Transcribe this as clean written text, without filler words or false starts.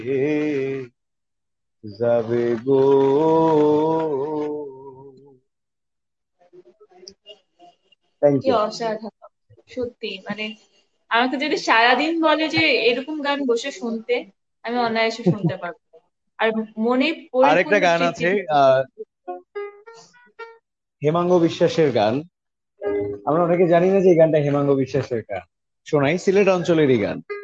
যাবে গো। থ্যাংক কি ইউ। অসাধারণ! সত্যি মানে আমাকে যদি সারাদিন বলে যে এরকম গান বসে শুনতে, আমি অনায়াসে শুনতে পারবো। আর মনে আরেকটা পরিপূর্ণ গান তৃপ্তি আছে, থেকে। হেমাঙ্গ বিশ্বাসের গান। আমরা অনেকে জানি না যে এই গানটা হেমাঙ্গ বিশ্বাসের গান। শোনাই, সিলেট অঞ্চলেরই গান।